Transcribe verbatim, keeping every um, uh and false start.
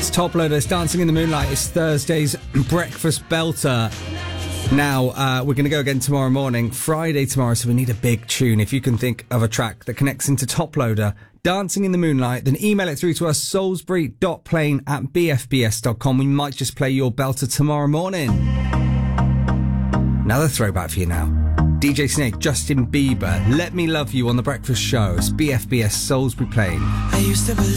It's Top Loaders, Dancing in the Moonlight. It's Thursday's breakfast belter. Now, uh, we're going to go again tomorrow morning, Friday tomorrow, so we need a big tune. If you can think of a track that connects into Top Loader, Dancing in the Moonlight, then email it through to us, salisbury.plane at b f b s dot com. We might just play your belter tomorrow morning. Another throwback for you now. D J Snake, Justin Bieber, Let Me Love You on The Breakfast Show. It's B F B S Salisbury Plane. I used to believe